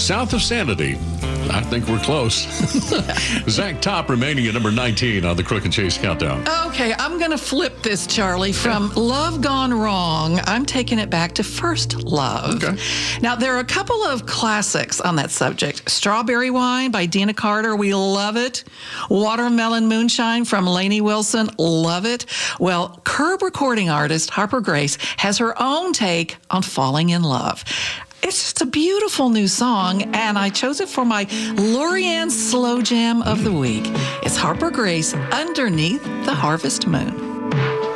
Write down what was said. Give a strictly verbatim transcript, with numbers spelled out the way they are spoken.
south of Sanity. I think we're close. Zach Top remaining at number nineteen on the Crook and Chase Countdown. Okay, I'm going to flip this, Charlie. From Love Gone Wrong, I'm taking it back to First Love. Okay. Now, there are a couple of classics on that subject. Strawberry Wine by Dina Carter, we love it. Watermelon Moonshine from Lainey Wilson, love it. Well, Curb recording artist Harper Grace has her own take on Falling in Love. It's just a beautiful new song, and I chose it for my Lorianne Slow Jam of the Week. It's Harper Grace, Underneath the Harvest Moon.